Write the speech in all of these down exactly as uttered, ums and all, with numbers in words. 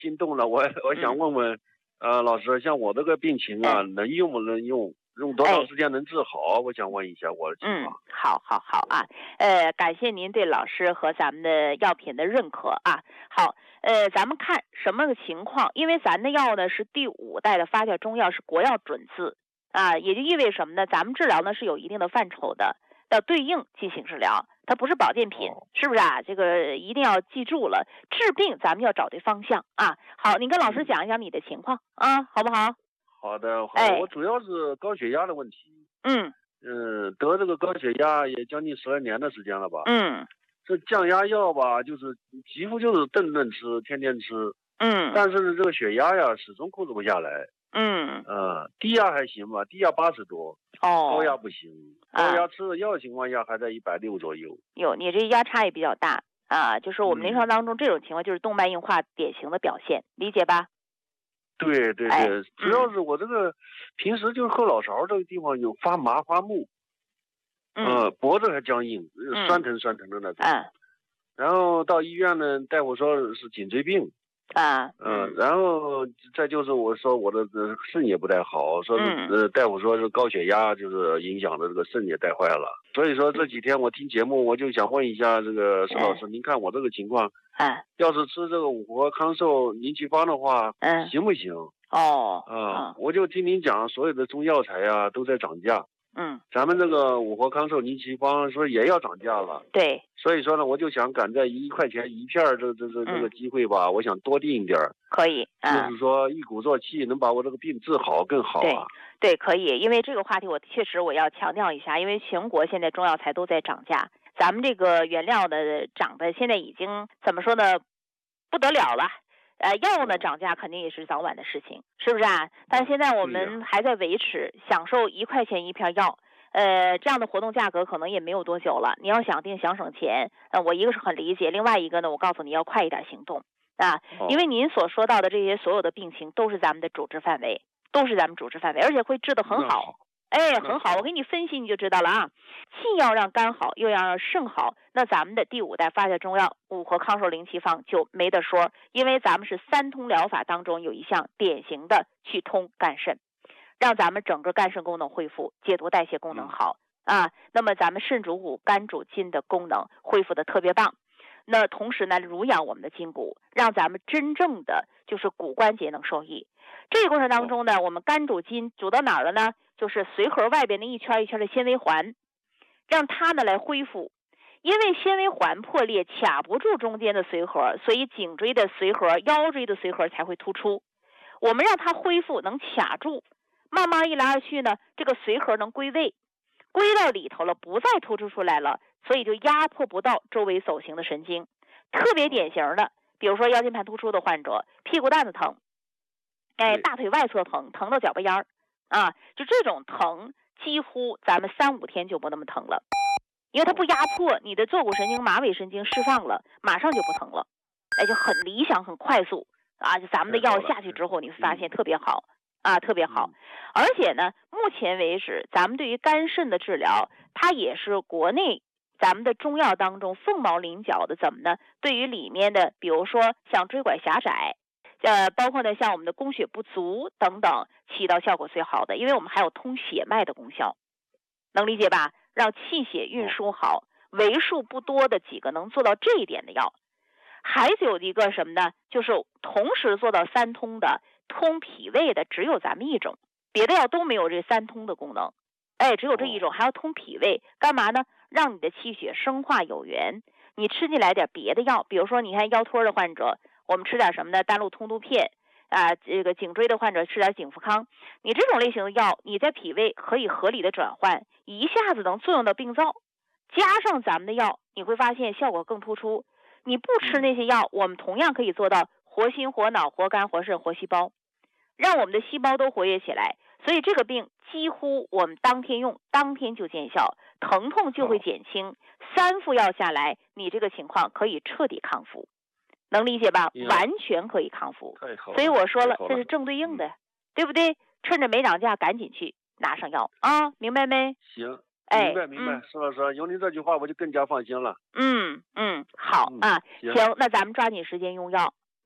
心动了，我我想问问，嗯、呃，老师，像我这个病情啊，哎、能用不能用？用多长时间能治好？哎、我想问一下我的情况。 嗯，好，好，好啊。呃，感谢您对老师和咱们的药品的认可啊。好，呃，咱们看什么个情况？因为咱的药呢是第五代的发酵中药，是国药准字啊，也就意味着什么呢？咱们治疗呢是有一定的范畴的，要对应进行治疗，它不是保健品，哦、是不是啊？这个一定要记住了，治病咱们要找对方向啊。好，你跟老师讲一讲你的情况、嗯、啊，好不好？ 好的，好， 哎、 我主要是高血压的问题。 嗯嗯，得这个高血压也将近十来年的时间了吧。 嗯， 这降压药吧，就是几乎就是顿顿吃，天天吃。 嗯， 但是呢，这个血压呀，始终控制不下来。 嗯， 呃，低压还行吧，低压八十多。 哦， 高压不行，高压吃的药情况下还在一百六左右。 有，你这压差也比较大啊，就是我们临床当中这种情况就是动脉硬化典型的表现，理解吧？ 对对对， 哎、 主要是我这个、嗯、平时就是后脑勺这个地方有发麻发木， 嗯， 呃，脖子还僵硬，酸疼酸疼的那种。 嗯， 然后到医院呢，大夫说是颈椎病。 啊， 嗯、呃，然后再就是我说我的肾也不太好，说是、嗯、呃大夫说是高血压，就是影响的这个肾也带坏了。所以说这几天我听节目，我就想问一下这个石老师，嗯、您看我这个情况， 嗯， 要是吃这个五活康寿宁奇方的话，嗯，行不行？ 哦， 啊、呃，我就听您讲，所有的中药材啊都在涨价。 嗯， 咱们这个五活康寿宁奇方说也要涨价了， 对， 所以说呢，我就想赶在一块钱一片这这这这个机会吧，嗯、我想多订一点儿， 可以， 嗯、就是说一鼓作气能把我这个病治好更好啊。 对，对，可以，因为这个话题我确实我要强调一下，因为全国现在中药材都在涨价，咱们这个原料的涨的现在已经怎么说呢，不得了了。呃，药呢涨价肯定也是早晚的事情，是不是啊？但现在我们还在维持享受一块钱一片药，呃，这样的活动价格可能也没有多久了。你要想定想省钱，呃，我一个是很理解，另外一个呢，我告诉你要快一点行动啊，因为您所说到的这些所有的病情都是咱们的主治范围，都是咱们主治范围，而且会治得很好。哎，很好，我给你分析你就知道了啊。既要让肝好，又要让肾好，那咱们的第五代发酵中药五活康寿宁奇方就没得说，因为咱们是三通疗法当中有一项典型的去通肝肾，让咱们整个肝肾功能恢复，解毒代谢功能好、嗯、啊。那么咱们肾主骨、肝主筋的功能恢复的特别棒。那同时呢，濡养我们的筋骨，让咱们真正的就是骨关节能受益。这个过程当中呢，我们肝主筋主到哪儿了呢？就是髓核外边的一圈一圈的纤维环，让它呢来恢复。因为纤维环破裂卡不住中间的髓核，所以颈椎的髓核、腰椎的髓核才会突出。我们让它恢复能卡住，慢慢一来二去呢，这个髓核能归位，归到里头了，不再突出出来了，所以就压迫不到周围走行的神经。特别典型的，比如说腰间盘突出的患者，屁股蛋子疼，哎，大腿外侧疼，疼到脚巴烟儿啊，就这种疼，几乎咱们三五天就不那么疼了，因为它不压迫你的坐骨神经、马尾神经释放了，马上就不疼了，哎，就很理想、很快速啊！就咱们的药下去之后，你会发现特别好啊，特别好。而且呢，目前为止，咱们对于肝肾的治疗，它也是国内咱们的中药当中凤毛麟角的。怎么呢？对于里面的，比如说像椎管狭窄。呃，包括呢，像我们的供血不足等等，起到效果最好的，因为我们还有通血脉的功效，能理解吧？让气血运输好，为数不多的几个能做到这一点的药。还有一个什么呢？就是同时做到三通的，通脾胃的只有咱们一种，别的药都没有这三通的功能。哎，只有这一种，还要通脾胃，干嘛呢？让你的气血生化有源。你吃进来点别的药，比如说你看腰托的患者。我们吃点什么呢？丹路通毒片啊，这个颈椎的患者吃点景福康。你这种类型的药，你在脾胃可以合理的转换，一下子能作用到病灶。加上咱们的药，你会发现效果更突出。你不吃那些药，我们同样可以做到活心、活脑、活肝、活肾、活细胞，让我们的细胞都活跃起来。所以这个病几乎我们当天用，当天就见效，疼痛就会减轻。三副药下来，你这个情况可以彻底康复。能理解吧？完全可以康复。所以我说了，这是正对应的，嗯、对不对？趁着没涨价，赶紧去拿上药啊！明白没？ 行， 哎， 明白明白。石、嗯、老师，有您这句话，我就更加放心了。 嗯嗯，好、 嗯、 啊， 行, 行，那咱们抓紧时间用药。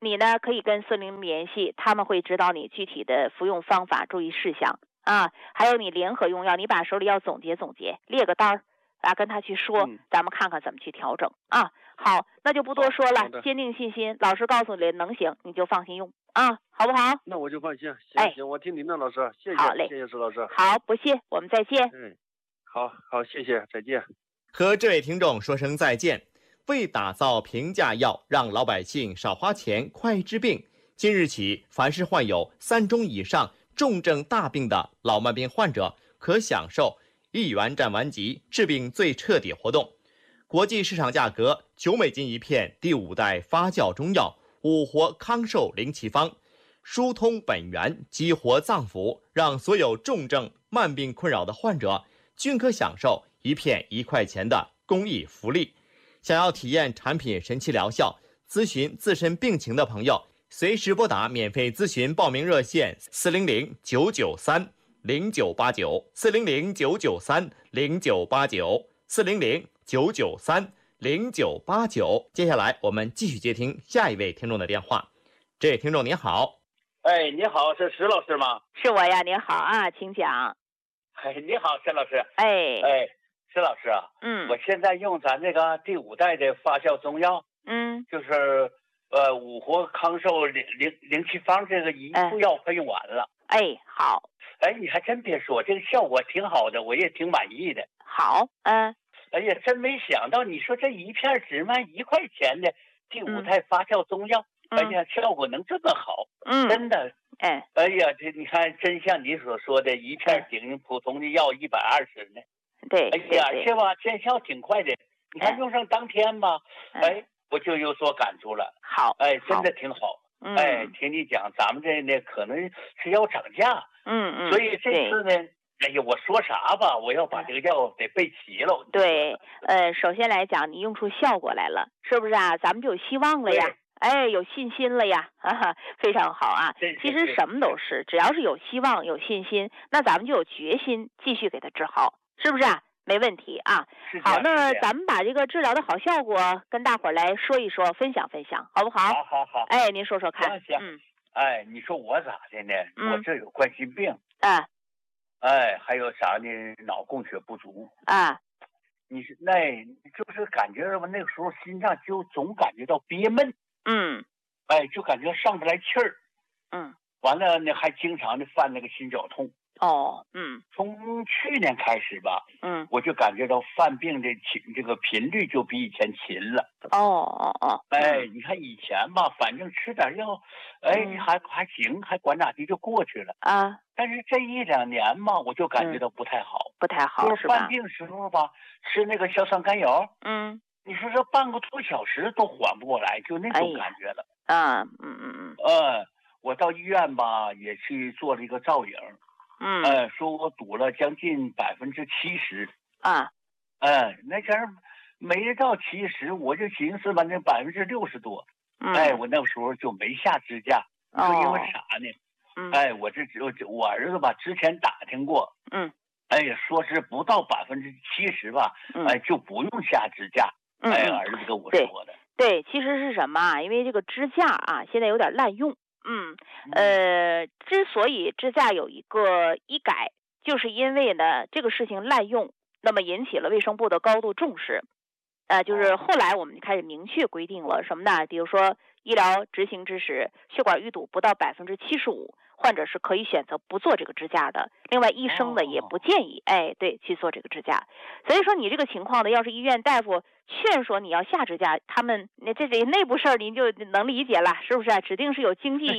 你呢可以跟四零零联系，他们会指导你具体的服用方法、注意事项啊。还有你联合用药，你把手里要总结总结，列个单儿啊，跟他去说， 嗯、 咱们看看怎么去调整啊。好，那就不多说了，坚定信心，老师告诉你能行，你就放心用啊，好不好？ 那我就放心。行、哎、行，我听您的，老师，谢谢。好嘞，谢谢石老师。 好，不谢，我们再见。 嗯，好好，谢谢，再见。 和这位听众说声再见。为打造平价药，让老百姓少花钱、快治病，今日起，凡是患有三种以上重症大病的老慢病患者，可享受一元占完吉，治病最彻底活动。国际市场价格九美金一片，第五代发酵中药五活康寿灵气方，疏通本源，激活脏腑，让所有重症慢病困扰的患者均可享受一片一块钱的公益福利。想要体验产品神奇疗效，咨询自身病情的朋友，随时拨打免费咨询报名热线四零零九九三零九八九四零零九九三零九八九四零零九九三零九八九。接下来我们继续接听下一位听众的电话。这位听众您好。 哎，你好，是石老师吗？ 是我呀，您好啊，请讲。 哎，你好，石老师。 哎哎，石老师啊， 嗯， 我现在用咱这个第五代的发酵中药， 嗯， 就是呃五活康寿灵灵灵气方这个一副药快用完了。 哎，好。 哎，你还真别说，这个效果挺好的，我也挺满意的。 好，嗯。 哎呀，真没想到，你说这一片只卖一块钱的第五代发酵中药， 嗯、 哎呀，效果能这么好， 嗯， 真的， 哎， 哎呀，这你看，真像你所说的，一片顶普通的药一百二十呢。 对， 哎呀，而且吧，见效挺快的，你看用上当天吧， 哎， 哎我就有所感触了。 好， 哎，真的挺好。 嗯， 哎，听你讲，咱们这呢可能是要涨价， 嗯嗯， 所以这次呢。哎呀，我说啥吧，我要把这个药得备齐了。 对，呃，首先来讲，你用出效果来了，是不是啊？咱们就有希望了呀，哎，有信心了呀，哈哈，非常好啊。其实什么都是，只要是有希望、有信心，那咱们就有决心继续给它治好，是不是啊？没问题啊。好，那咱们把这个治疗的好效果跟大伙儿来说一说，分享分享，好不好？ 好好好。 哎，您说说看。 行行。嗯。哎，你说我咋的呢？ 嗯、 我这有冠心病。 啊。 哎，还有啥呢？脑供血不足啊！ 你是那，就是感觉吧，那个时候心脏就总感觉到憋闷， 嗯， 哎，就感觉上不来气儿， 嗯， 完了呢，还经常的犯那个心绞痛。 哦，嗯， 从去年开始吧， 嗯， 我就感觉到犯病的频这个频率就比以前勤了。 哦哦哦， 哎，你看以前吧，反正吃点药，哎， 嗯、 还还行，还管咋地就过去了啊。 但是这一两年嘛，我就感觉到不太好， 嗯、不太好， 就是犯病时候吧，吃那个硝酸甘油， 嗯， 你说这半个多小时都缓不过来，就那种感觉了。 哎、啊，嗯嗯嗯， 呃，我到医院吧，也去做了一个造影。 嗯， 呃，说我堵了将近百分之七十啊， 呃，那前儿没到七十，我就寻思吧，那百分之六十多， 嗯， 哎，我那个时候就没下支架， 哦， 说因为啥呢？ 嗯， 哎，我这我我儿子吧，之前打听过， 嗯， 哎呀，说是不到百分之七十吧， 嗯， 哎，就不用下支架， 嗯， 哎，儿子跟我说的。 对，其实是什么啊？因为这个支架啊，现在有点滥用。嗯，呃，之所以支架有一个医改，就是因为呢这个事情滥用，那么引起了卫生部的高度重视。呃，就是后来我们开始明确规定了什么呢？比如说医疗执行之时，血管淤堵不到百分之七十五，患者是可以选择不做这个支架的。另外，医生呢也不建议，哎，对，去做这个支架。所以说你这个情况呢，要是医院大夫劝说你要下支架，他们那这这内部事儿您就能理解了，是不是？指定是有经济，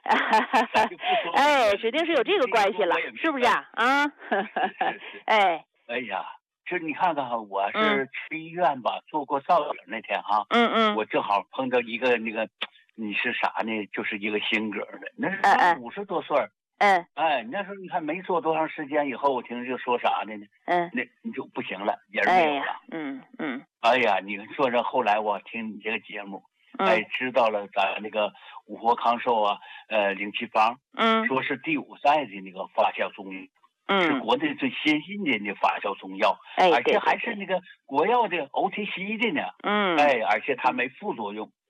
哎，指定是有这个关系了，是不是啊？啊，哎， 哎呀。就你看看哈，我是去医院吧，嗯、做过造影那天哈， 嗯嗯， 我正好碰到一个那个，你是啥呢？就是一个新格的，那是才五十多岁， 嗯， 哎，那时候你看没做多长时间以后，我听就说啥呢？ 嗯， 那你就不行了，人没有了， 嗯嗯， 哎呀，你说这后来我听你这个节目， 嗯、 哎，知道了咱那个五活康寿啊，呃，灵气方， 嗯， 说是第五代的那个发酵中医。 嗯， 是国内最先进的那发酵中药， 哎， 而且还是那个国药的 O T C 的呢， 嗯， 哎，而且它没副作用，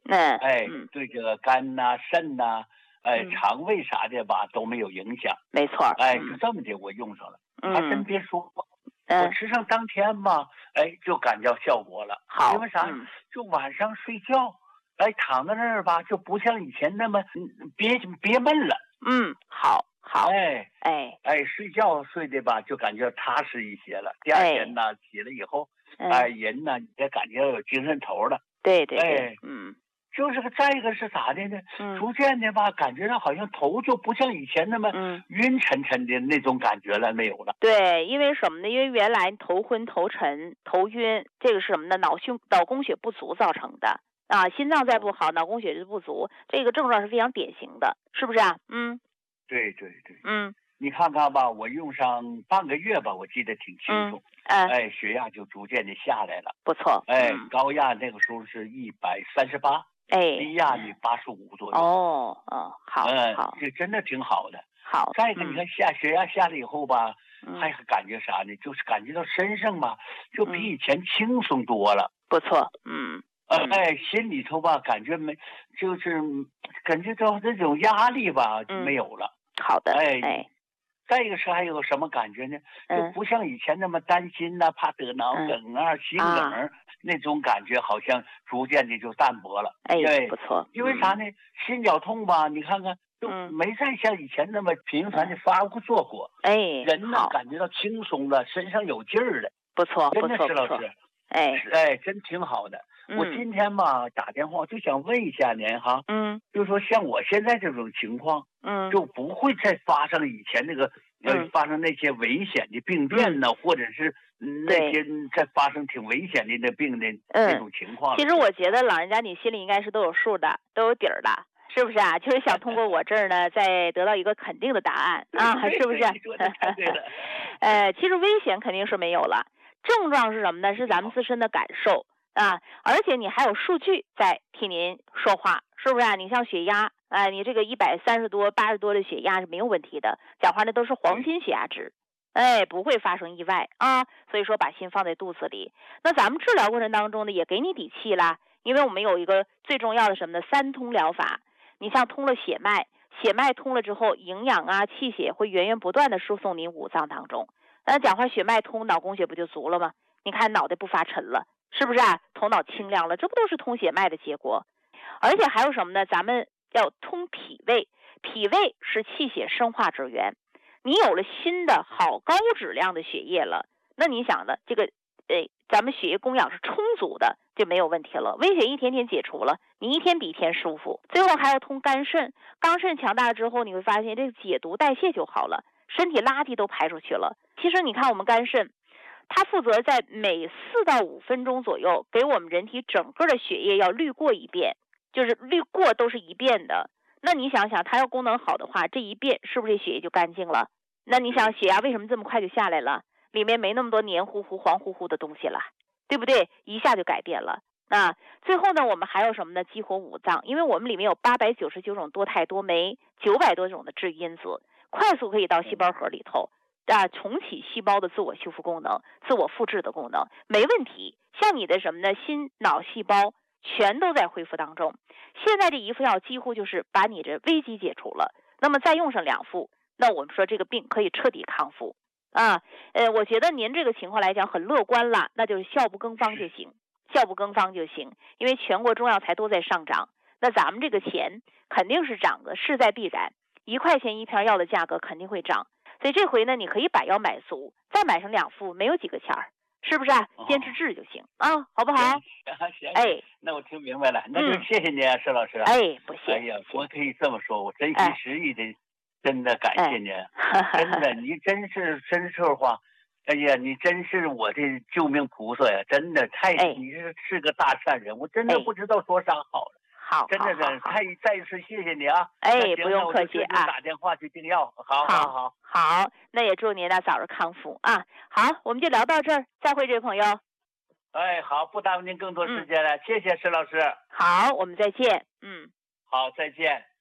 嗯， 哎， 嗯对这个肝呐、肾呐、哎、 嗯肠胃啥的吧都没有影响。 没错， 哎， 嗯就这么的我用上了， 嗯还真别说，我嗯， 吃上当天吧，哎，就感觉效果了。 好， 因为啥？ 嗯就晚上睡觉，哎，躺在那儿吧，就不像以前那么嗯憋憋闷了。 嗯，好，好， 哎哎哎，睡觉睡的吧，就感觉踏实一些了。第二天呢，起来以后，哎， 嗯， 人呢也感觉有精神头了。 对对对哎， 嗯就是个再一个是咋的呢？ 嗯逐渐的吧，感觉到好像头就不像以前那么嗯， 晕沉沉的那种感觉了，没有了。 对，因为什么呢？因为原来头昏、头沉、头晕，这个是什么呢？脑胸脑供血不足造成的啊，心脏再不好，脑供血就不足，这个症状是非常典型的，是不是啊？嗯对对对， 嗯你看看吧，我用上半个月吧，我记得挺清楚。 嗯， 哎，血压就逐渐的下来了。 不错， 哎， 嗯高压那个时候是一百三十八， 哎， 低压呢八十五左右。 哦哦，好嗯， 好这真的挺好的。 好， 再一个，你看下血压下来以后吧， 嗯还感觉啥呢？就是感觉到身上吧，就比嗯以前轻松多了。 不错，嗯呃嗯哎，心里头吧，感觉没，就是感觉到这种压力吧嗯没有了。 好的， 哎哎再一个是还有什么感觉呢？就嗯不像以前那么担心呐、怕得脑梗啊、心梗啊儿那种感觉，好像逐渐的就淡薄了。 哎对不，错， 因为啥呢？心绞痛吧，你看看，就嗯没再像以前那么频繁的发作过。 哎人呢好， 感觉到轻松了，身上有劲儿了。 不错真的， 不错不错， 石老师， 哎是哎，真挺好的。我嗯今天吧打电话就想问一下您哈， 嗯就是说像我现在这种情况， 嗯就不会再发生以前那个呃嗯发生那些危险的病变呢，或者是嗯那对些再发生挺危险的那病的嗯那种情况了。 其实我觉得老人家你心里应该是都有数的，都有底儿的，是不是啊？就是想通过我这儿呢，再得到一个肯定的答案啊， 对是不是？ 你说的太对了。 呃，其实危险肯定是没有了，症状是什么呢？是咱们自身的感受啊，而且你还有数据在替您说话，是不是啊？你像血压，哎、你这个一百三十多、八十多的血压是没有问题的，讲话那都是黄金血压值。哎，不会发生意外啊，所以说把心放在肚子里。那咱们治疗过程当中呢，也给你底气啦，因为我们有一个最重要的什么呢？三通疗法。你像通了血脉，血脉通了之后，营养啊、气血会源源不断的输送您五脏当中。那讲话血脉通，脑供血不就足了吗？你看脑袋不发沉了，是不是啊？头脑清亮了，这不都是通血脉的结果？而且还有什么呢？咱们要通脾胃，脾胃是气血生化之源。你有了新的好高质量的血液了，那你想的这个，呃，咱们血液供氧是充足的，就没有问题了。危险一天天解除了，你一天比一天舒服。最后还要通肝肾，肝肾强大了之后，你会发现这个解毒代谢就好了，身体垃圾都排出去了。其实你看我们肝肾，它负责在每四到五分钟左右给我们人体整个的血液要滤过一遍，就是滤过都是一遍的。那你想想，它要功能好的话，这一遍是不是这血液就干净了？那你想血压为什么这么快就下来了？里面没那么多黏糊糊、黄乎乎的东西了，对不对？一下就改变了。那最后呢，我们还有什么呢？激活五脏，因为我们里面有八百九十九种多肽多酶，九百多种的致因子，快速可以到细胞核里头啊，重启细胞的自我修复功能、自我复制的功能，没问题。像你的什么呢？心脑细胞全都在恢复当中。现在这一副药几乎就是把你这危机解除了，那么再用上两副，那我们说这个病可以彻底康复啊。呃，我觉得您这个情况来讲很乐观了，那就是效不更方就行，效不更方就行，因为全国中药材都在上涨，那咱们这个钱肯定是涨的，势在必然，一块钱一片药的价格肯定会涨，所以这回呢，你可以把药买足，再买上两副，没有几个钱儿。是不是啊？坚持治就行啊，好不好？ 行行， 哎， 那我听明白了，那就谢谢您啊，石老师。 哎，不谢。 哎呀，我可以这么说，我真心实意的，真的感谢您，真的，你真是真是话，哎呀，你真是我的救命菩萨呀！真的太，你是是个大善人，我真的不知道说啥好了。 好， 真的是太再一次谢谢你啊！ 哎，不用客气啊。 打电话去订药，好好好好，那也祝您呢早日康复啊！好，我们就聊到这儿，再会，这位朋友。 哎，好，不耽误您更多时间了，谢谢石老师。 好，我们再见。嗯， 好，再见。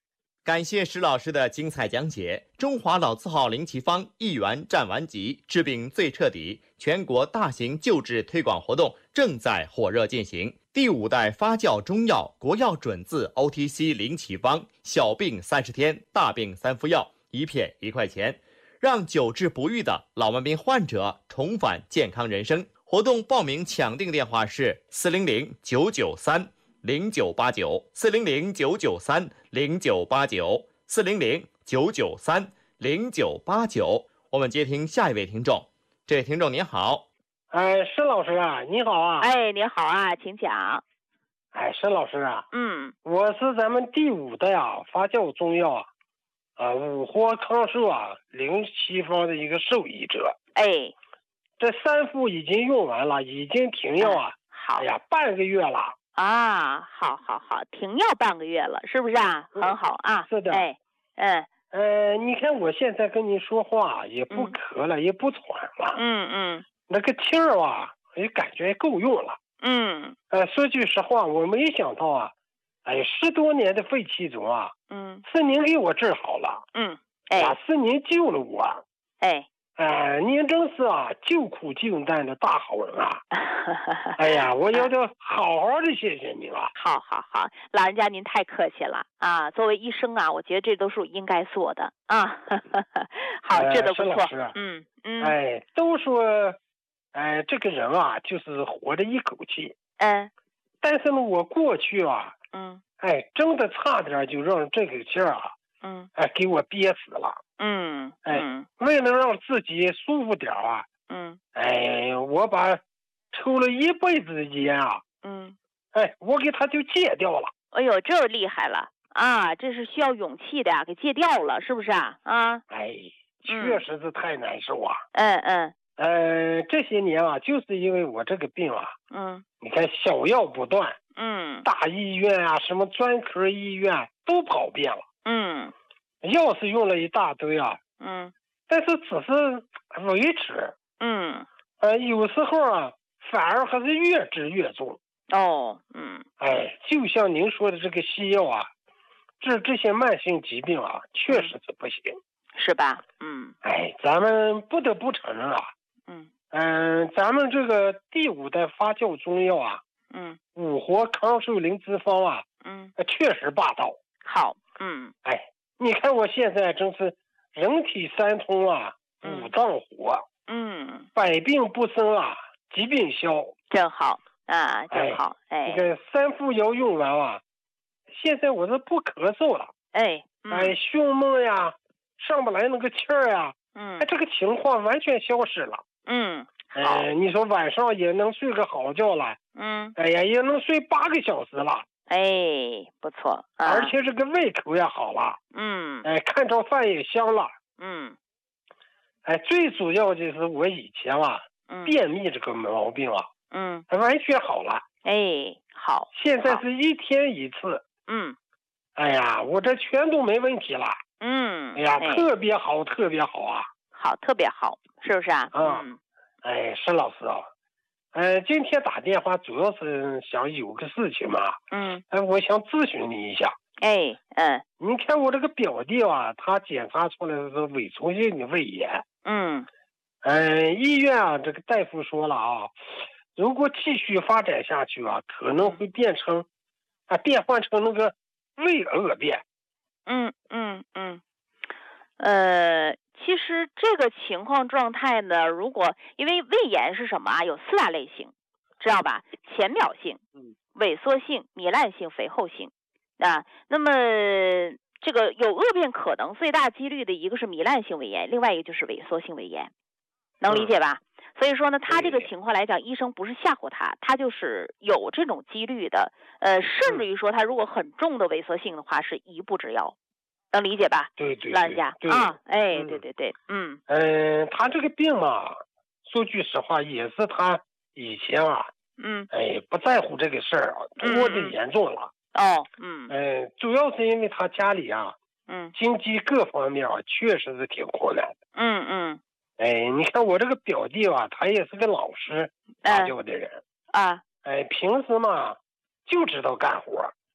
感谢石老师的精彩讲解。中华老字号灵奇方一元战完级，治病最彻底，全国大型救治推广活动正在火热进行。第五代发酵中药国药准字 O T C 灵奇方，小病三十天，大病三服药，一片一块钱，让久治不愈的老慢病患者重返健康人生。活动报名抢订电话是四零零九九三零九八九，四零零九九三零九八九，四零零九九三零九八九。我们接听下一位听众。这位听众您好。 哎，申老师啊，你好啊。 哎，您好啊，请讲。 哎，申老师啊， 嗯， 我是咱们第五代啊发酵中药啊，啊五活康寿啊灵奇方的一个受益者。 哎， 这三副已经用完了，已经停药啊。 好。 哎呀，半个月了。 啊，好好好，停药半个月了，是不是啊？ 嗯、 很好啊。 是的。 哎，嗯。 呃，你看我现在跟您说话也不咳了，嗯、也不喘了。 嗯嗯。 那个气儿啊，也感觉够用了。 嗯。 呃，说句实话，我没想到啊，哎，十多年的肺气肿啊， 嗯， 是您给我治好了。 嗯。哎。 啊，是您救了我。 哎。 哎，您真是啊，救苦救难的大好人啊！哎呀，我要得好好的谢谢您啊！ 好好好，老人家您太客气了啊！作为医生啊，我觉得这都是我应该做的啊。好，治得不错。 呃、 嗯嗯。 哎，都说，哎，这个人啊，就是活着一口气。 嗯。 但是呢，我过去啊， 嗯， 哎，真的差点就让这个气儿啊， 嗯， 哎，给我憋死了。 嗯， 哎， 嗯、 为了让自己舒服点啊， 嗯， 哎，我把抽了一辈子的烟啊， 嗯， 哎，我给他就戒掉了。 哎呦，这厉害了啊！这是需要勇气的呀，给戒掉了，是不是啊？啊， 哎，确实是太难受啊。 嗯嗯。 呃，这些年啊，就是因为我这个病啊， 嗯， 你看小药不断， 嗯， 大医院啊，什么专科医院都跑遍了。 嗯。 药是用了一大堆啊， 嗯， 但是只是维持， 嗯， 呃，有时候啊，反而还是越治越重。 哦，嗯， 哎，就像您说的这个西药啊，治这些慢性疾病啊，确实是不行， 是吧？嗯， 哎，咱们不得不承认啊， 嗯嗯、呃，咱们这个第五代发酵中药啊， 嗯， 五活康寿灵芝方啊， 嗯， 确实霸道。 好，嗯， 哎。你看我现在真是人体三通啊，五脏活， 嗯， 百病不生啊，疾病消， 真好啊，真好，哎， 这个三副药用完啊，现在我是不咳嗽了， 哎，嗯、 哎，胸闷呀，上不来那个气儿呀， 嗯， 哎，这个情况完全消失了， 嗯， 哎，你说晚上也能睡个好觉了， 嗯， 哎呀，也能睡八个小时了。 哎，不错，啊、 而且这个胃口也好了， 嗯， 哎，看着饭也香了， 嗯， 哎，最主要就是我以前啊， 嗯、 便秘这个毛病啊， 嗯， 完全好了， 哎，好， 现在是一天一次， 嗯， 哎呀，我这全都没问题了， 嗯， 哎呀， 哎、 特别好，特别好啊， 好，特别好，是不是啊？ 嗯，哎，申老师啊。呃，今天打电话主要是想有个事情嘛， 嗯， 哎，我想咨询你一下。 哎，嗯， 你看我这个表弟啊，他检查出来的是萎缩性的胃炎。 嗯， 呃，医院啊，这个大夫说了啊，如果继续发展下去啊，可能会变成，啊，变换成那个胃恶变。 嗯嗯嗯，呃。其实这个情况状态呢，如果因为胃炎是什么啊？有四大类型，知道吧？浅表性、萎缩性、糜烂性、肥厚性啊。那么这个有恶变可能最大几率的一个是糜烂性胃炎，另外一个就是萎缩性胃炎，能理解吧？嗯、所以说呢，他这个情况来讲，医生不是吓唬他，他就是有这种几率的。呃，甚至于说他如果很重的萎缩性的话，是一步之遥。能理解吧？ 对对， 老人家啊，哎， 嗯、 对对对，嗯， 嗯、呃，他这个病嘛，说句实话，也是他以前啊， 嗯， 哎，不在乎这个事儿啊，多的严重了。 哦，嗯， 嗯、呃，主要是因为他家里啊， 嗯， 经济各方面啊，确实是挺困难的。 嗯嗯， 哎，你看我这个表弟吧，他也是个老实巴交的人啊， 哎，平时嘛就知道干活。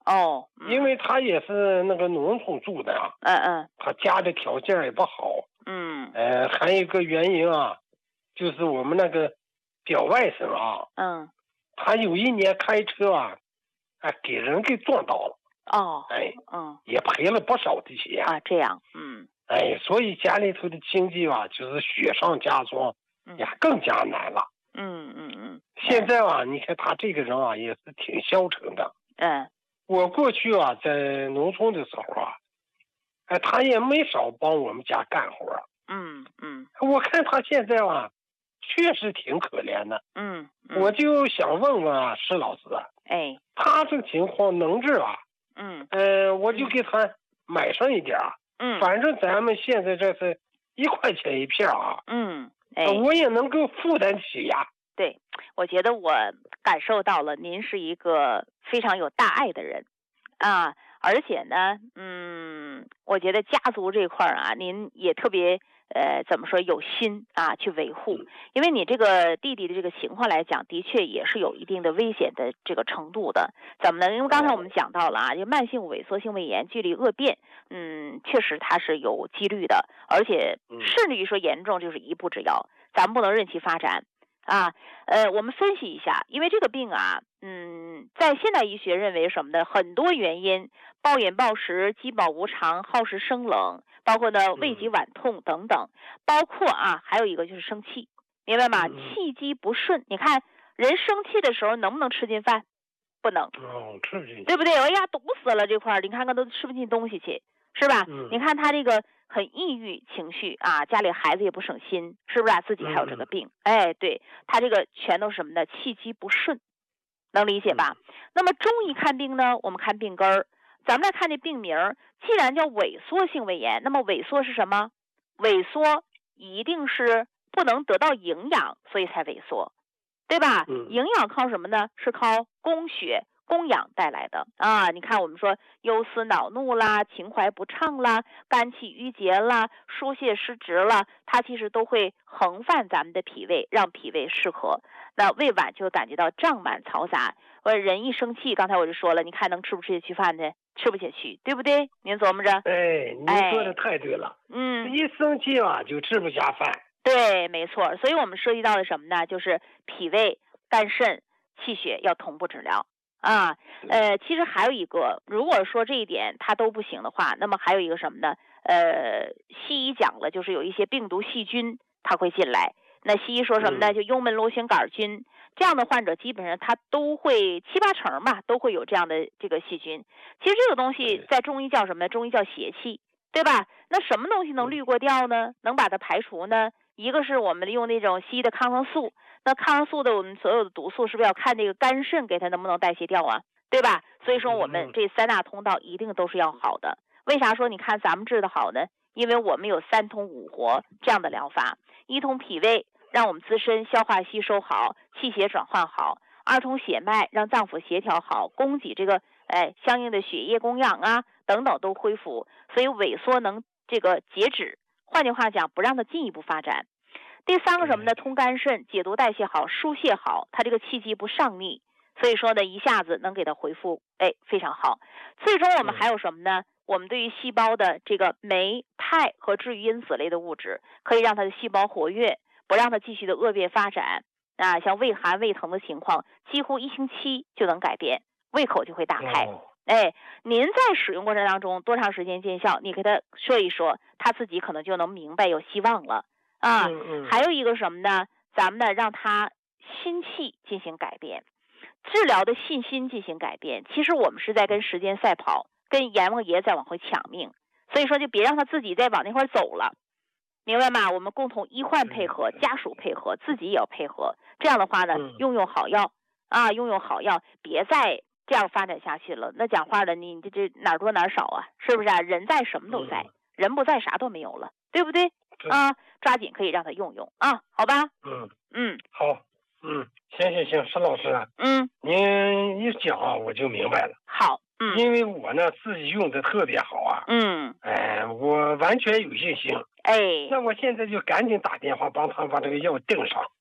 哦， 因为他也是那个农村住的啊。 嗯嗯。 他家的条件也不好。 嗯。 呃，还有一个原因啊，就是我们那个表外甥啊。 嗯。他有一年开车啊，哎，给人给撞倒了。 哦。 哎。 嗯。 也赔了不少的钱啊。这样。嗯。 哎，所以家里头的经济啊，就是雪上加霜，呀，更加难了。 嗯嗯嗯。 现在啊，你看他这个人啊，也是挺消沉的。 嗯。 我过去啊，在农村的时候啊，哎，他也没少帮我们家干活。 嗯嗯。 我看他现在啊，确实挺可怜的。 嗯。 我就想问问啊，施老师。 哎。 他这情况能治啊？ 嗯。 呃，我就给他买上一点。 嗯。 反正咱们现在这是一块钱一片啊。 嗯。哎。 我也能够负担起呀。 对，我觉得我感受到了，您是一个非常有大爱的人，啊，而且呢，嗯，我觉得家族这块儿啊，您也特别呃，怎么说有心啊去维护，因为你这个弟弟的这个情况来讲，的确也是有一定的危险的这个程度的。怎么呢？因为刚才我们讲到了啊，就慢性萎缩性胃炎距离恶变，嗯，确实它是有几率的，而且甚至于说严重就是一步之遥，咱们不能任其发展。啊，呃，我们分析一下，因为这个病啊，嗯，在现代医学认为什么呢？很多原因，暴饮暴食、饥饱无常、好食生冷，包括呢胃疾脘痛等等，包括啊，还有一个就是生气，明白吗？气机不顺，你看人生气的时候能不能吃进饭？不能， 哦，吃不进， 对不对？哎呀，堵死了这块儿，你看看都吃不进东西去，是吧？ 嗯、 你看他这个。很抑郁情绪啊，家里孩子也不省心，是不是啊？自己还有这个病，嗯、哎，对他这个全都是什么呢？气机不顺，能理解吧？嗯、那么中医看病呢，我们看病根儿，咱们来看这病名儿，既然叫萎缩性胃炎，那么萎缩是什么？萎缩一定是不能得到营养，所以才萎缩，对吧？ 嗯、 营养靠什么呢？是靠供血。供氧带来的啊，你看我们说忧思恼怒啦，情怀不畅啦，肝气郁结啦，疏泄失职了，它其实都会横犯咱们的脾胃，让脾胃失和。那胃脘就感觉到胀满嘈杂，呃，人一生气，刚才我就说了，你看能吃不吃下去饭呢？吃不下去，对不对？您琢磨着。 哎，您说的太对了。 哎、嗯， 一生气啊，就吃不下饭。 对，没错。所以我们涉及到的什么呢？就是脾胃、肝肾、气血要同步治疗。啊，呃，其实还有一个，如果说这一点它都不行的话，那么还有一个什么呢？呃，西医讲了，就是有一些病毒细菌它会进来。那西医说什么呢？就幽门螺旋杆菌这样的患者，基本上他都会七八成吧，都会有这样的这个细菌。其实这个东西在中医叫什么呢？中医叫邪气，对吧？那什么东西能滤过掉呢？能把它排除呢？一个是我们用那种西医的抗生素。那抗生素的我们所有的毒素是不是要看这个肝肾给它能不能代谢掉啊？对吧？所以说我们这三大通道一定都是要好的。为啥说你看咱们治的好呢？因为我们有三通五活这样的疗法，一通脾胃让我们自身消化吸收好，气血转换好；二通血脉让脏腑协调好，供给这个哎相应的血液供氧啊等等都恢复，所以萎缩能这个截止，换句话讲不让它进一步发展。第三个什么呢？通肝肾，解毒代谢好，疏泄好，它这个气机不上逆，所以说呢，一下子能给它恢复，哎，非常好。最终我们还有什么呢？我们对于细胞的这个酶、肽和治愈因子类的物质，可以让它的细胞活跃，不让它继续的恶变发展。啊，像胃寒、胃疼的情况，几乎一星期就能改变，胃口就会打开。 哦、 哎，您在使用过程当中多长时间见效？你给他说一说，他自己可能就能明白有希望了。啊， 嗯嗯、 还有一个什么呢？咱们呢让他心气进行改变，治疗的信心进行改变。其实我们是在跟时间赛跑，跟阎王爷在往回抢命，所以说就别让他自己再往那块走了，明白吗？我们共同医患配合，家属配合，自己也要配合。这样的话呢， 嗯、 用用好药啊，用用好药，别再这样发展下去了。那讲话的你这这哪儿多哪儿少啊？是不是啊？人在什么都在， 嗯、 人不在啥都没有了，对不对？啊，抓紧可以让他用用啊，好吧？ 嗯嗯， 好，嗯，行行行，施老师， 嗯， 您一讲啊，我就明白了。 好，嗯， 因为我呢自己用的特别好啊， 嗯， 哎，我完全有信心。 哎， 那我现在就赶紧打电话帮他把这个药订上。 可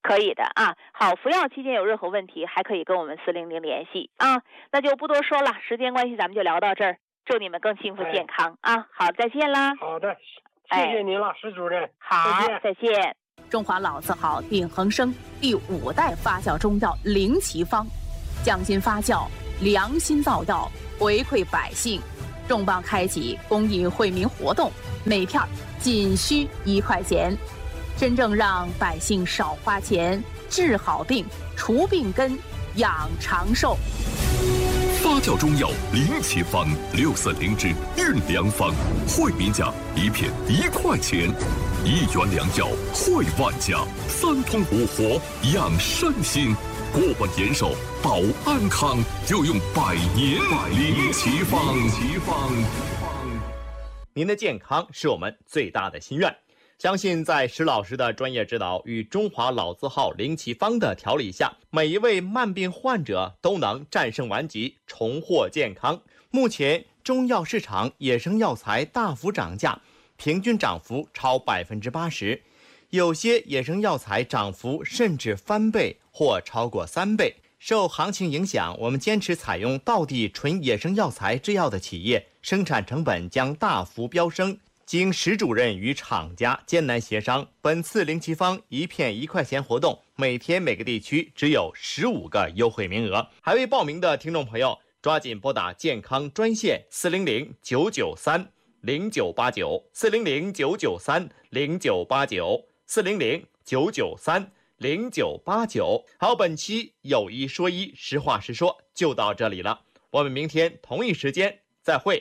可以的啊。好，服药期间有任何问题，还可以跟我们四零零联系啊。那就不多说了，时间关系，咱们就聊到这儿。祝你们更幸福健康、哎、啊！好，再见啦。 好的，谢谢您了，石主任。 好，再见。再见。 中华老字号鼎恒生第五代发酵中药灵奇方，匠心发酵，良心造药，回馈百姓。重磅开启公益惠民活动，每片仅需一块钱，真正让百姓少花钱，治好病，除病根，养长寿。 发酵中药灵奇方六四零之运良方，惠民价一片一块钱，一元良药惠万家，三通五活养身心，过完延寿保安康，就用百年灵奇方。 您的健康是我们最大的心愿，相信在石老师的专业指导与中华老字号灵奇方的调理下，每一位慢病患者都能战胜顽疾，重获健康。目前中药市场野生药材大幅涨价，平均涨幅超百分之八十，有些野生药材涨幅甚至翻倍或超过三倍。受行情影响，我们坚持采用道地纯野生药材制药的企业，生产成本将大幅飙升。经石主任与厂家艰难协商，本次灵奇方一片一块钱活动，每天每个地区只有十五个优惠名额。还未报名的听众朋友，抓紧拨打健康专线四零零九九三零九八九四零零九九三零九八九四零零九九三零九八九。好，本期有一说一，实话实说就到这里了，我们明天同一时间再会。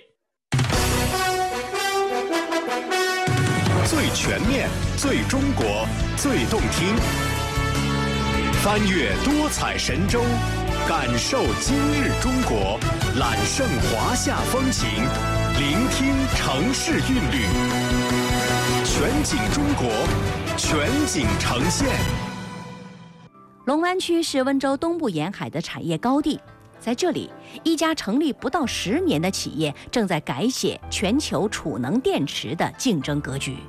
最全面、最中国、最动听，翻越多彩神州，感受今日中国，揽胜华夏风情，聆听城市韵律，全景中国，全景呈现。 龙湾区是温州东部沿海的产业高地，在这里，一家成立不到十年的企业正在改写全球储能电池的竞争格局。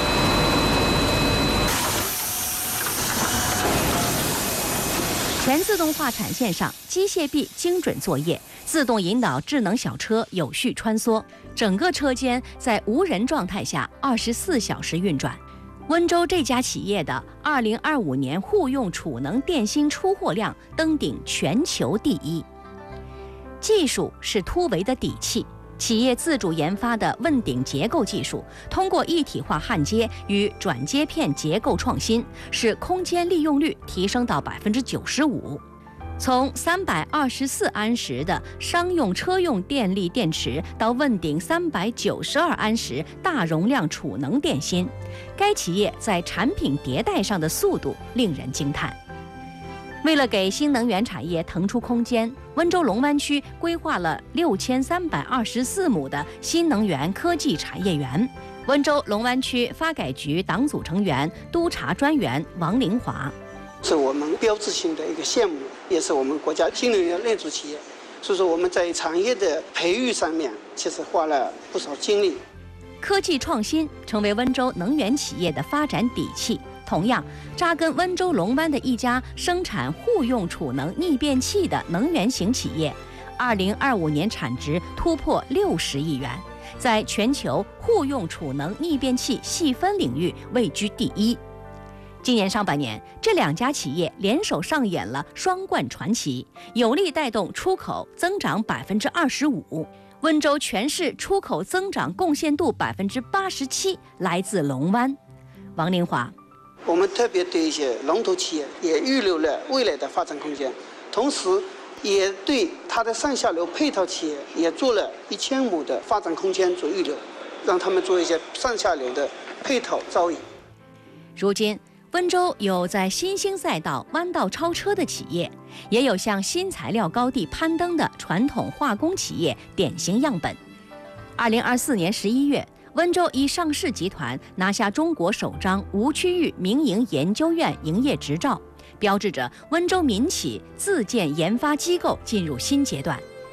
全自动化产线上，机械臂精准作业，自动引导智能小车有序穿梭，整个车间在无人状态下二十四小时运转。温州这家企业的二零二五年户用储能电芯出货量登顶全球第一。技术是突围的底气，企业自主研发的问鼎结构技术，通过一体化焊接与转接片结构创新，使空间利用率提升到百分之九十五。从三百二十四安时的商用车用电力电池到问鼎三百九十二安时大容量储能电芯，该企业在产品迭代上的速度令人惊叹。为了给新能源产业腾出空间，温州龙湾区规划了六千三百二十四亩的新能源科技产业园。温州龙湾区发改局党组成员、督察专员王林华： 是我们标志性的一个项目，也是我们国家新能源类组企业，所以说我们在产业的培育上面其实花了不少精力。 科技创新成为温州能源企业的发展底气。同样，扎根温州龙湾的一家生产户用储能逆变器的能源型企业，二零二五年产值突破六十亿元，在全球户用储能逆变器细分领域位居第一。今年上半年，这两家企业联手上演了双冠传奇，有力带动出口增长百分之二十五。温州全市出口增长贡献度百分之八十七来自龙湾。王林华。 我们特别对一些龙头企业也预留了未来的发展空间，同时也对它的上下游配套企业也做了一千亩的发展空间做预留，让他们做一些上下游的配套招引。 如今，温州有在新兴赛道弯道超车的企业，也有向新材料高地攀登的传统化工企业典型样本。二零二四年十一月。温州一上市集团拿下中国首张无区域民营研究院营业执照，标志着温州民企自建研发机构进入新阶段。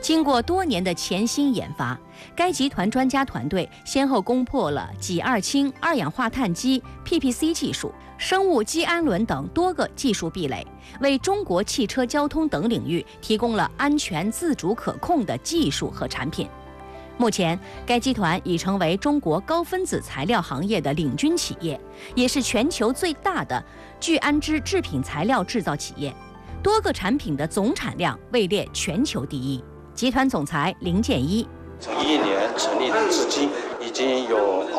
经过多年的潜心研发，该集团专家团队先后攻破了己二氢二氧化碳基 P P C 技术、生物基氨纶等多个技术壁垒，为中国汽车交通等领域提供了安全、自主、可控的技术和产品。目前，该集团已成为中国高分子材料行业的领军企业，也是全球最大的聚氨酯制品材料制造企业，多个产品的总产量位列全球第一。集团总裁林建一： 从一一年成立至今，已经有